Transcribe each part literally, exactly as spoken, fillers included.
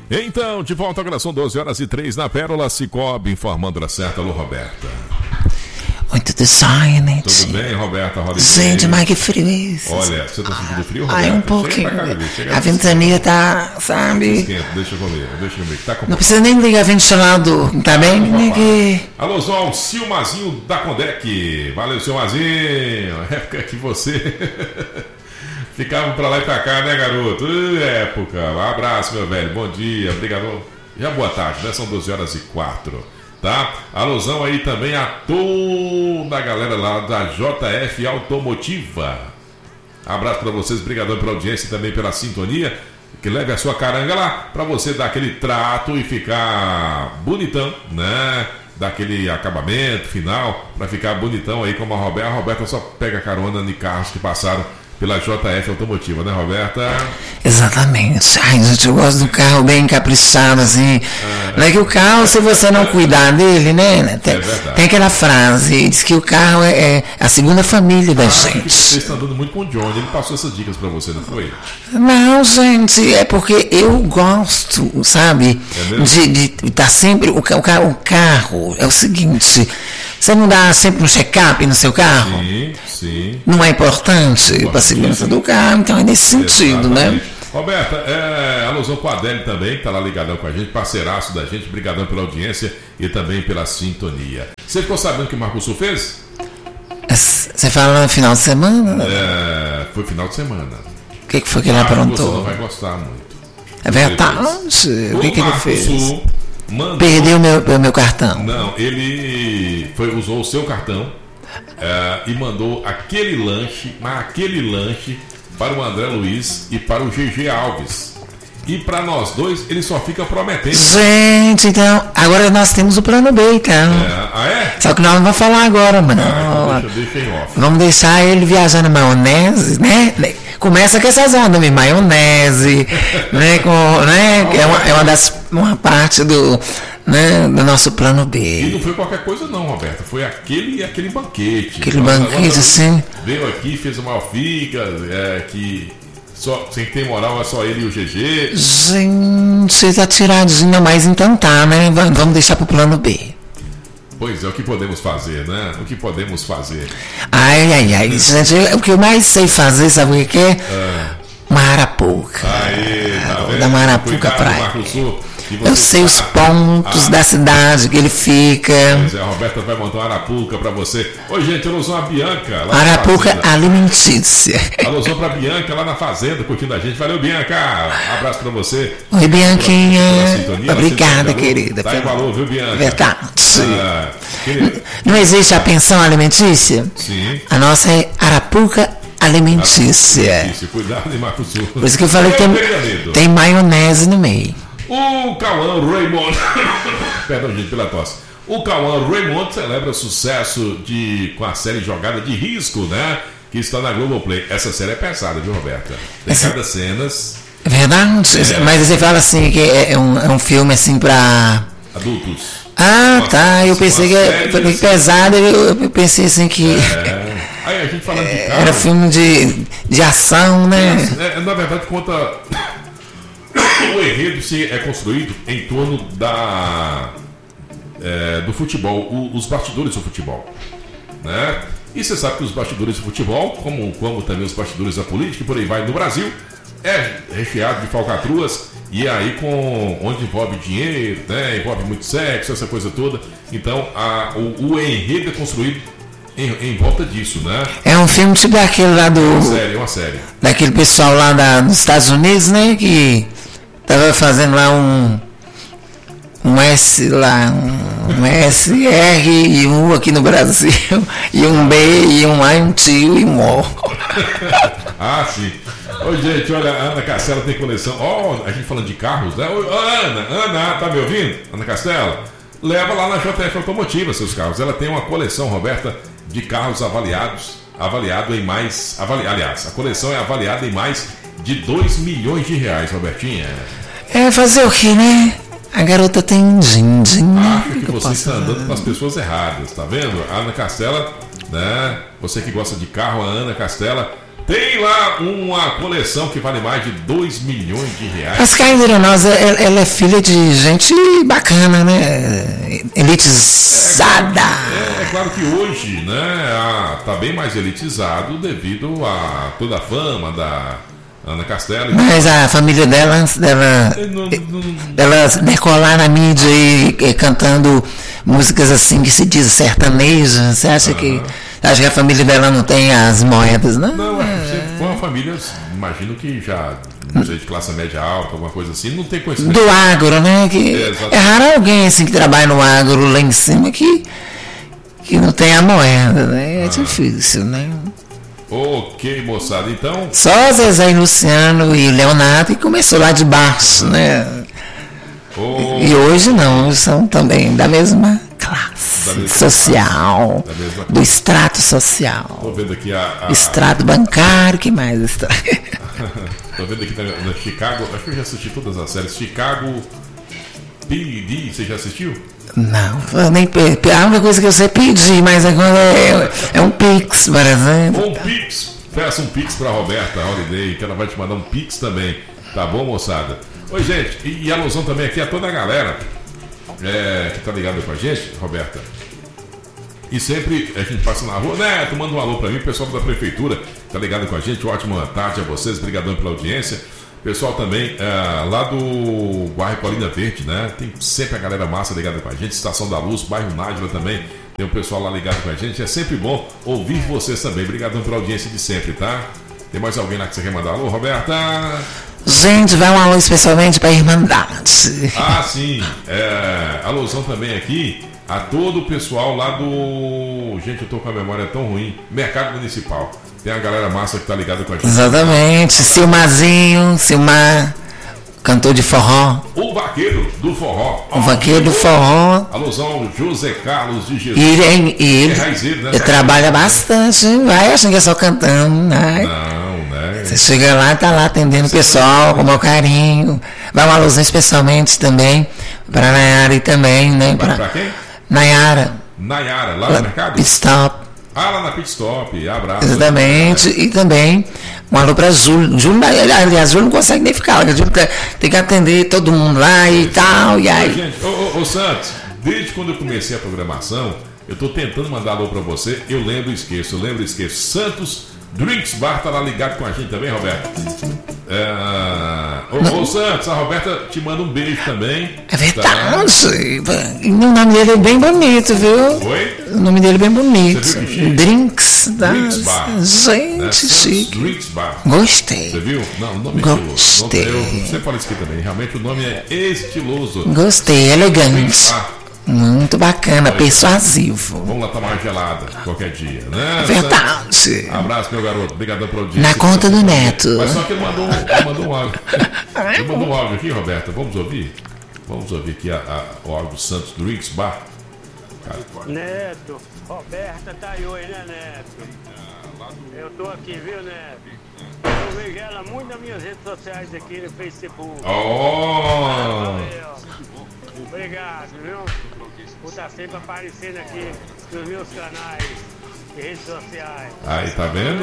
Então, de volta agora são doze horas e três na Pérola, Cicobi, informando a certa. Alô, Roberta. Oi, tudo jóia, né? Tudo bem, Roberta? Gente, mas que frio é esse? Olha, você tá sentindo frio, Roberta? Ai, um pouquinho. A ventania tá, sabe? Esquenta, deixa comigo, deixa comigo. Tá com... Não precisa nem ligar ventilador, tá bem? Ninguém... Alô, Zol, Silmazinho da Condec. Valeu, Silmazinho. Época que você ficava pra lá e pra cá, né, garoto? Época. Um abraço, meu velho. Bom dia, obrigado. Já boa tarde, né? São doze horas e quatro. Tá? Alusão aí também a toda a galera lá da J F Automotiva. Abraço para vocês, brigadão pela audiência e também pela sintonia. Que leve a sua caranga lá para você dar aquele trato e ficar bonitão, né? Dar aquele acabamento final para ficar bonitão aí como a Roberta. A Roberta só pega carona de carros que passaram pela J F Automotiva, né, Roberta? Exatamente. Ai, gente, eu gosto do carro bem caprichado, assim. É, não é que o carro, se você não cuidar dele, né? Tem, é tem aquela frase, diz que o carro é, é a segunda família da ah, gente. Você está andando muito com o Johnny, ele passou essas dicas para você, não foi? Não, gente, é porque eu gosto, sabe? É de estar tá sempre. O, o, o carro é o seguinte. Você não dá sempre um check-up no seu carro? Sim, sim. Não é importante para a segurança do carro, então é nesse sentido, exatamente, né? Roberta, é, alusão com a Adele também, que está lá ligadão com a gente, parceiraço da gente, brigadão pela audiência e também pela sintonia. Você ficou sabendo o que o Marco Sul fez? Você fala no final de semana? É, foi final de semana. O que, que foi que ele ah, aprontou? Você não vai gostar muito. É verdade? O que, que ele fez? Sul mandou... Perdeu o meu, meu cartão. Não, ele foi, usou o seu cartão é, e mandou aquele lanche, mas aquele lanche para o André Luiz e para o G G Alves. E para nós dois, ele só fica prometendo. Gente, então, agora nós temos o plano B, então. É, ah, é? Só que nós não vamos falar agora, mano. Ah, então deixa, deixa em off. Vamos deixar ele viajando maionese, né? Começa com essas ondas, né? Maionese, né? Com, né? É, uma, é uma das uma parte do, né? do nosso plano B. E não foi qualquer coisa não, Roberto. Foi aquele, aquele banquete. Aquele então, banquete, sim. Veio aqui, fez uma alfiga, é, que... Só, sem ter moral, é só ele e o G G. Gente, você tá tiradinho, mas então tá, né? Vamos deixar pro plano B. Pois é, o que podemos fazer, né? O que podemos fazer. Ai, ai, ai. Gente, o que eu mais sei fazer, sabe o que é? Ah. Uma arapuca. Aí, tá vendo? Da Marapuca Praia. Eu sei os pontos ah, da cidade que ele fica. Pois é, a Roberta vai montar uma arapuca pra você. Oi, gente, alusão a Bianca. Lá arapuca alimentícia. Alusão pra Bianca lá na fazenda, curtindo a gente. Valeu, Bianca. Um abraço pra você. Oi, Bianquinha. Obrigada, querida. Tá em valor, viu, Bianca? Verdade. Ah, que... Não existe a pensão alimentícia? Sim. A nossa é arapuca alimentícia. alimentícia. Cuidado, hein, Marcos Sul. Por isso que eu falei que tem, tem maionese no meio. O Cauã Raymond, perdão, gente, pela tosse. O Cauã Raymond celebra sucesso de, com a série Jogada de Risco, né? Que está na Globoplay. Essa série é pesada, viu, Roberta? Tem Essa... cada cenas. É verdade? É. Mas você fala assim que é um, é um filme assim pra... adultos. Ah, uma, tá. Eu pensei que é, foi assim. Pesado. Eu, eu pensei assim que... É. Aí a gente falando de carro... Era filme de, de ação, né? É, na verdade, conta... O enredo se é construído em torno da, é, do futebol, o, os bastidores do futebol, né? E você sabe que os bastidores do futebol, como, como também os bastidores da política, e por aí vai no Brasil, é recheado de falcatruas, e aí com onde envolve dinheiro, né? Envolve muito sexo, essa coisa toda. Então a, o, o enredo é construído em, em volta disso, né? É um filme tipo aquele lá do... É uma série, é uma série. Daquele pessoal lá da, dos Estados Unidos, né? Que... Tava fazendo lá um um S lá, um, um S R e um U aqui no Brasil, e um B, e um A, e um tio, e um O. Ah, sim. Oi, gente, olha, a Ana Castela tem coleção. Ó, oh, a gente falando de carros, né? Oi, Ana, Ana, tá me ouvindo? Ana Castela? Leva lá na J F Automotiva seus carros. Ela tem uma coleção, Roberta, de carros avaliados, avaliado em mais, avali, aliás, a coleção é avaliada em mais de dois milhões de reais, Robertinha. É, fazer o que, né? A garota tem din-din. Acho que, que você está andando com as pessoas erradas, tá vendo? A Ana Castela né? Você que gosta de carro, a Ana Castela tem lá uma coleção que vale mais de dois milhões de reais. Mas cá entre nós, ela, ela é filha de gente bacana, né? Elitizada. É, é, é claro que hoje, né, a, tá bem mais elitizado devido a toda a fama da Ana Castela. Mas a família dela, dela, Não, não, ela decolar na mídia e, e cantando músicas assim que se diz sertaneja, você acha Aham. que acha que a família dela não tem as moedas, não? não, é, sempre foi uma família, imagino que já, não sei, de classe média alta, alguma coisa assim, não tem conhecimento. Do agro, né? Que É, exatamente. é raro alguém assim que trabalha no agro lá em cima que, que não tem a moeda, né? É Ah. difícil, né? Ok, moçada, então, Só Zezé e Luciano e Leonardo que começou lá de baixo, né? oh, E hoje não, são também da mesma classe Da mesma social, da mesma do extrato social, tô vendo aqui a, a extrato bancário, que mais? Extra- tô vendo aqui na, na Chicago, acho que eu já assisti todas as séries, Chicago P D, você já assistiu? Não, eu nem pe- a única coisa que eu sei pedir, mas agora é, é um Pix, por exemplo. Um Pix, peça um Pix pra Roberta Holiday, que ela vai te mandar um Pix também, tá bom, moçada? Oi, gente, e, e alusão também aqui a toda a galera é, que tá ligada com a gente, Roberta. E sempre a gente passa na rua, né? Tu manda um alô pra mim, pessoal da prefeitura tá ligado com a gente, ótima tarde a vocês, brigadão pela audiência. Pessoal também é, lá do bairro Colina Verde, né? Tem sempre a galera massa ligada com a gente, Estação da Luz, bairro Nájila também, tem o pessoal lá ligado com a gente. É sempre bom ouvir vocês também, brigadão pela audiência de sempre, tá? Tem mais alguém lá que você quer mandar alô, Roberta? Gente, vai um alô especialmente para a Irmandade. Ah, sim. É, alusão também aqui a todo o pessoal lá do... Gente, eu tô com a memória tão ruim. Mercado Municipal. Tem a galera massa que tá ligada com a gente. Exatamente, Silmarzinho, Silmar, cantor de forró, O vaqueiro do forró. o vaqueiro do forró. Alusão ao José Carlos de Jesus. E ele, e ele, É raizeiro, né? ele trabalha bastante, vai achando que é só cantando, né? Não, né? Você chega lá, tá lá atendendo o pessoal com o maior carinho. Vai uma alusão especialmente também para Nayara e também, né? Pra, Pra pra quem? Nayara, Nayara, lá no mercado? Pit Stop, Ah, lá na Pit Stop. Abraço. exatamente. E também um alô pra Júlio. Júlio, aliás, Júlio não consegue nem ficar, né? Júlio tem que atender todo mundo lá e tal, e Ô, aí. gente, ô, ô, ô, Santos, desde quando eu comecei a programação, eu tô tentando mandar alô pra você, eu lembro e esqueço, eu lembro e esqueço. Santos Drinks Bar tá lá ligado com a gente também, Roberto. É, ô, ô, Santos, a Roberta te manda um beijo também. É verdade. E o nome dele é bem bonito, viu? Tá? Oi? O nome dele é bem bonito. Você viu que chique? Drinks, tá? Drinks Bar. Gente, Né? Santos chique. Drinks Bar. Gostei. Você viu? Não, o nome é Gostei. estiloso. Eu sempre falo isso aqui também. Realmente o nome é estiloso. Gostei, Drinks elegante. Bar. Muito bacana, persuasivo. Vamos lá tomar uma gelada qualquer dia, né? Verdade. Abraço, meu garoto. Obrigadão pela audiência. Na conta do neto. Mas só que ele mandou, ele mandou um áudio. Ele mandou um áudio aqui, Roberta. Vamos ouvir? Vamos ouvir aqui a, a, o áudio do Santos Drinks Bar. Cara, Neto, Roberta tá aí hoje, né, Neto? Eu tô aqui, viu, Neto? Eu vejo ela muito nas minhas redes sociais aqui no Facebook. oh! Valeu. Obrigado, viu? Por estar sempre aparecendo aqui nos meus canais de redes sociais. Aí, tá vendo?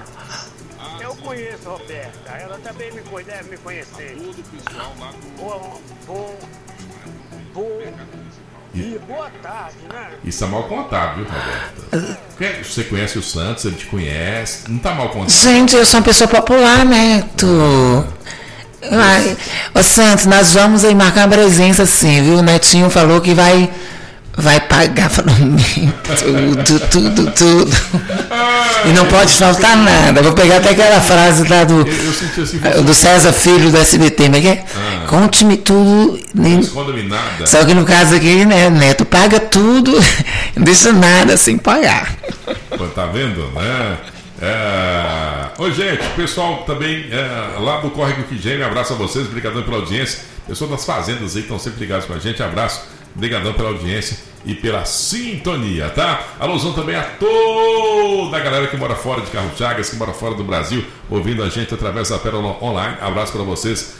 Eu conheço a Roberta, ela também me conhece, deve me conhecer. Bom, bom, bom, e boa tarde, né? Isso tá mal contado, viu, Roberta? Quem- Você conhece o Santos, ele te conhece. Não tá mal contado. Gente, eu sou uma pessoa popular, Neto. Ai, ô Santos, nós vamos aí marcar uma presença assim, viu? O Netinho falou que vai, vai pagar pra mim tudo, tudo, tudo. E não pode faltar nada. Vou pegar até aquela frase lá do, Eu, eu senti assim, você do César Filho do S B T, como é que é? Ah. Conte-me tudo. não nem- esconda-me nada. Só que no caso aqui, né, Neto, paga tudo, não deixa nada sem pagar. Pô, tá vendo, né? É... Oi, gente, pessoal também é, lá do Córrego Quigêmeo, abraço a vocês, obrigadão pela audiência. Pessoal das fazendas aí que estão sempre ligados com a gente, abraço, obrigadão pela audiência e pela sintonia, tá? Alusão também a toda a galera que mora fora de Carlos Chagas, que mora fora do Brasil, ouvindo a gente através da Pérola Online. Abraço para vocês,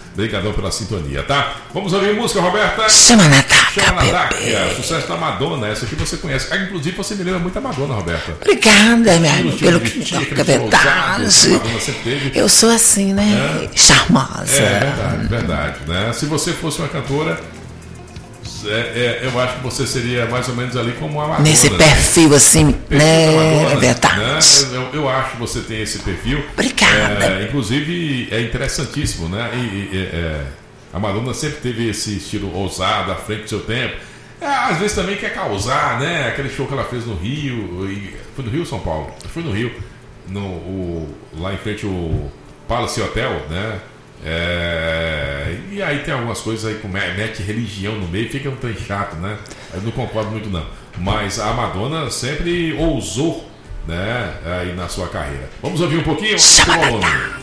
Obrigadão pela sintonia, tá? Vamos ouvir música, Roberta? Chama na taca, Chama na taca, bebê. sucesso da Madonna, essa aqui você conhece. Ah, inclusive você me lembra muito a Madonna, Roberta. Obrigada, minha Pelo amiga, pelo estilo de que vestir, toca, aquele estilo ousado, verdade. a Madonna sempre teve. Eu sou assim, né? É. Charmosa. É verdade, verdade, né? Se você fosse uma cantora, é, é, eu acho que você seria mais ou menos ali como a Madonna. Nesse perfil assim, Perfil da né? Madonna, É verdade. né? Eu, eu acho que você tem esse perfil. Obrigada. É, inclusive, é interessantíssimo, né? E, e, é, a Madonna sempre teve esse estilo ousado, à frente do seu tempo. É, às vezes também quer causar, né? Aquele show que ela fez no Rio. E, foi no Rio ou São Paulo? Foi no Rio. No, o, lá em frente o Palace Hotel, né? É, e aí tem algumas coisas aí com mete religião no meio, fica um trem chato, né? Eu não concordo muito não. Mas a Madonna sempre ousou, né? Aí na sua carreira. Vamos ouvir um pouquinho? Vamos